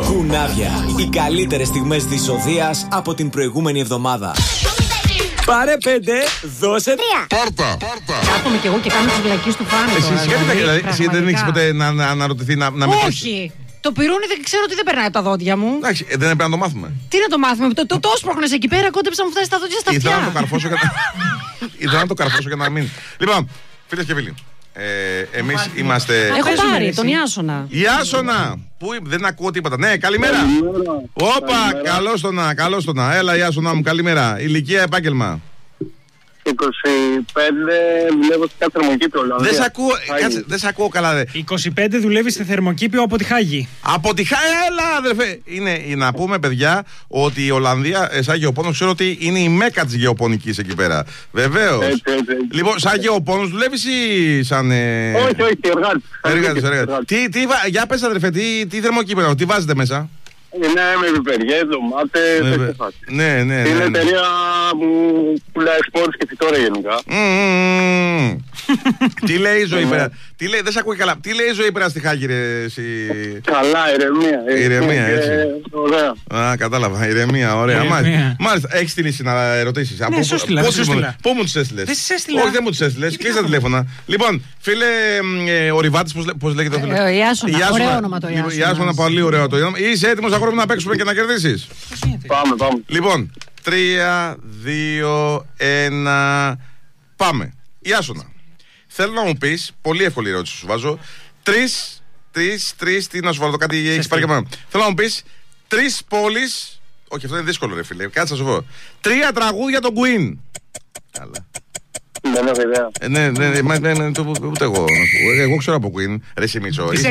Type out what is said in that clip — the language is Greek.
Κουνάβια. Οι καλύτερες στιγμές της Οδείας από την προηγούμενη εβδομάδα. Πάρε 5, δώσε 3. Πάρτα. Κάθομαι κι εγώ και κάνω τις βλακίες του Φάνη. Εσύ δεν έχεις ποτέ να αναρωτηθεί να μετρήσεις? Όχι. Το πυρούνι δεν ξέρω ότι δεν περνάει από τα δόντια μου. Εντάξει, δεν έπρεπε να το μάθουμε. Τι να το μάθουμε, το σπρώχνες εκεί πέρα, κόντεψα να μου φτάσει τα δόντια στα αυτιά. Ήθελα να το καρφώσω για να μην. Λοιπόν, φίλες και φίλοι, εμείς είμαστε. Έχω πάρει τον Ιάσονα. Ιάσονα! Πού δεν ακούω τίποτα. Ναι, καλημέρα. Όπα, καλώς το να. Έλα, Ιάσονα μου, καλημέρα. Ηλικία, επάγγελμα. 25, δουλεύω σε κάτι θερμοκήπιο. Δεν σε ακούω καλά. 25 δουλεύει στη θερμοκήπιο από τη Χάγη. Από τη Χάγη, έλα, αδερφέ. Είναι να πούμε, παιδιά, ότι η Ολλανδία, σαν γεωπόνος, ξέρω ότι είναι η μέκα της γεωπονικής εκεί πέρα. Βεβαίως. Λοιπόν, σαν γεωπόνος δουλεύεις ή σαν. Όχι, εργάτης. Για πες, αδερφέ, τι θερμοκήπιο, τι βάζετε μέσα? Είναι με πιπεριές, ντομάτες, ναι. Είναι εταιρεία που πουλάει σπόρους και φυτόρια γενικά. Τι λέει η ζωή πέρα? Δεν σε ακούει καλά. Τι λέει η ζωή πέρα στη Χάγη, ρε εσύ? Καλά, ηρεμία, έτσι. Ωραία. Κατάλαβα, ηρεμία, ωραία. Μάλιστα, έχεις στείλει να ερωτήσεις? Δεν σου στείλα. Πού μου τους έστειλες? Δεν σας έστειλα. Όχι, δεν μου τους έστειλες. Κλείσα τα τηλέφωνα. Λοιπόν, φίλε, ο Ριβάτης, πώς λέγεται ο φίλος? Ιάσονα, ωραίο όνομα το Ιάσονα. Ιάσονα, πολύ ωραίο το όνομα. Είσαι έτοιμος αγόρι να παίξουμε και να κερδίσεις? Πάμε. Λοιπόν, 3, 2, 1, πάμε. Ιάσονα, θέλω να μου πεις, πολύ εύκολη ερώτηση σου βάζω. Τι να σου βάλω, κάτι έχεις πάρει και πάνω. Θέλω να μου πεις 3 πόλεις. Όχι, αυτό είναι δύσκολο, ρε φίλε. Κάτσε να σου πω. 3 τραγούδια των Queen. Καλά. Δεν έχω ιδέα. Ναι, ούτε εγώ. Εγώ ξέρω από Queen. Ρε Σιμίτσο.